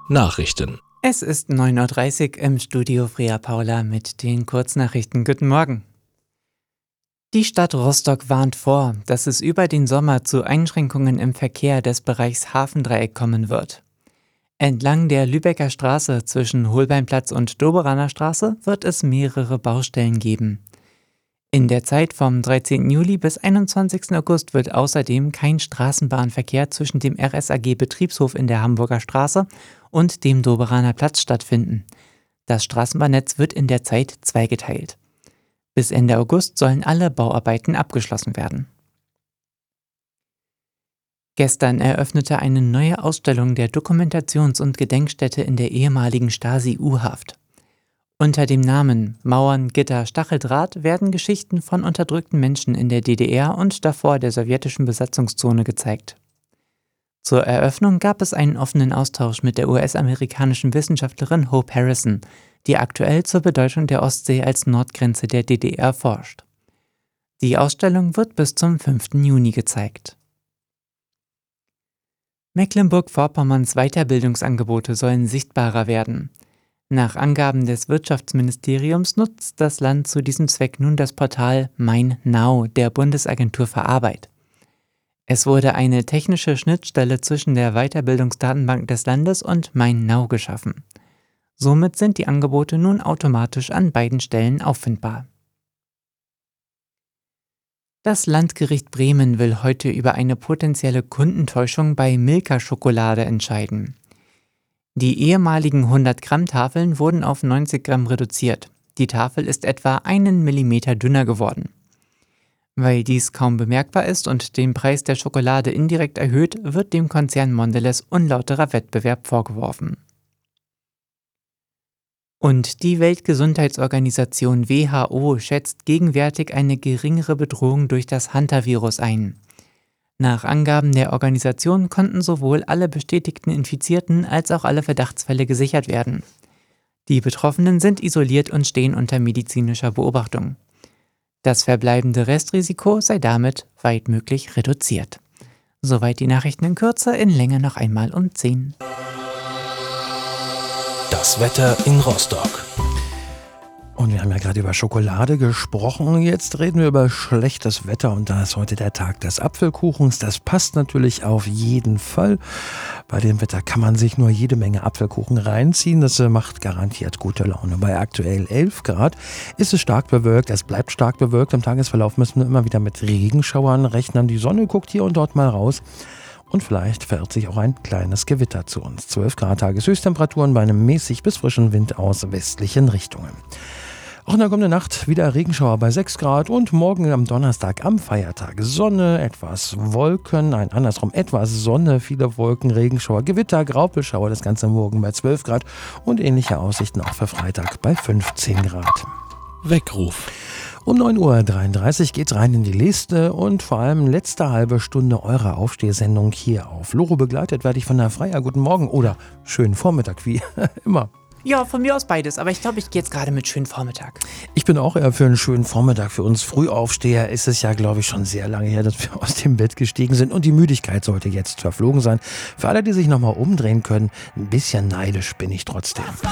Nachrichten. Es ist 9:30 Uhr im Studio Freya Paula mit den Kurznachrichten. Guten Morgen. Die Stadt Rostock warnt vor, dass es über den Sommer zu Einschränkungen im Verkehr des Bereichs Hafendreieck kommen wird. Entlang der Lübecker Straße zwischen Holbeinplatz und Doberaner Straße wird es mehrere Baustellen geben. In der Zeit vom 13. Juli bis 21. August wird außerdem kein Straßenbahnverkehr zwischen dem RSAG-Betriebshof in der Hamburger Straße und dem Doberaner Platz stattfinden. Das Straßenbahnnetz wird in der Zeit zweigeteilt. Bis Ende August sollen alle Bauarbeiten abgeschlossen werden. Gestern eröffnete eine neue Ausstellung der Dokumentations- und Gedenkstätte in der ehemaligen Stasi-U-Haft. Unter dem Namen Mauern, Gitter, Stacheldraht werden Geschichten von unterdrückten Menschen in der DDR und davor der sowjetischen Besatzungszone gezeigt. Zur Eröffnung gab es einen offenen Austausch mit der US-amerikanischen Wissenschaftlerin Hope Harrison, die aktuell zur Bedeutung der Ostsee als Nordgrenze der DDR forscht. Die Ausstellung wird bis zum 5. Juni gezeigt. Mecklenburg-Vorpommerns Weiterbildungsangebote sollen sichtbarer werden. Nach Angaben des Wirtschaftsministeriums nutzt das Land zu diesem Zweck nun das Portal MeinNow der Bundesagentur für Arbeit. Es wurde eine technische Schnittstelle zwischen der Weiterbildungsdatenbank des Landes und MeinNow geschaffen. Somit sind die Angebote nun automatisch an beiden Stellen auffindbar. Das Landgericht Bremen will heute über eine potenzielle Kundentäuschung bei Milka-Schokolade entscheiden. Die ehemaligen 100-Gramm-Tafeln wurden auf 90 Gramm reduziert. Die Tafel ist etwa 1 Millimeter dünner geworden. Weil dies kaum bemerkbar ist und den Preis der Schokolade indirekt erhöht, wird dem Konzern Mondelez unlauterer Wettbewerb vorgeworfen. Und die Weltgesundheitsorganisation WHO schätzt gegenwärtig eine geringere Bedrohung durch das Hantavirus ein. Nach Angaben der Organisation konnten sowohl alle bestätigten Infizierten als auch alle Verdachtsfälle gesichert werden. Die Betroffenen sind isoliert und stehen unter medizinischer Beobachtung. Das verbleibende Restrisiko sei damit weitmöglich reduziert. Soweit die Nachrichten in Kürze, in Länge noch einmal um 10. Das Wetter in Rostock. Und wir haben ja gerade über Schokolade gesprochen. Jetzt reden wir über schlechtes Wetter und da ist heute der Tag des Apfelkuchens. Das passt natürlich auf jeden Fall. Bei dem Wetter kann man sich nur jede Menge Apfelkuchen reinziehen. Das macht garantiert gute Laune. Bei aktuell 11 Grad ist es stark bewölkt. Es bleibt stark bewölkt. Im Tagesverlauf müssen wir immer wieder mit Regenschauern rechnen. Die Sonne guckt hier und dort mal raus. Und vielleicht verirrt sich auch ein kleines Gewitter zu uns. 12 Grad Tageshöchsttemperaturen bei einem mäßig bis frischen Wind aus westlichen Richtungen. Auch in der kommenden Nacht wieder Regenschauer bei 6 Grad und morgen am Donnerstag am Feiertag Sonne, etwas Wolken, etwas Sonne, viele Wolken, Regenschauer, Gewitter, Graupelschauer, das Ganze morgen bei 12 Grad und ähnliche Aussichten auch für Freitag bei 15 Grad. Weckruf. Um 9:33 Uhr geht's rein in die Liste und vor allem letzte halbe Stunde eurer Aufstehsendung hier auf Loro. Begleitet werde ich von der Freya. Guten Morgen oder schönen Vormittag, wie immer. Ja, von mir aus beides, aber ich glaube, ich gehe jetzt gerade mit schönen Vormittag. Ich bin auch eher für einen schönen Vormittag. Für uns Frühaufsteher ist es ja, glaube ich, schon sehr lange her, dass wir aus dem Bett gestiegen sind und die Müdigkeit sollte jetzt verflogen sein. Für alle, die sich nochmal umdrehen können, ein bisschen neidisch bin ich trotzdem.